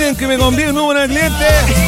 alguien que me convide un número de cliente.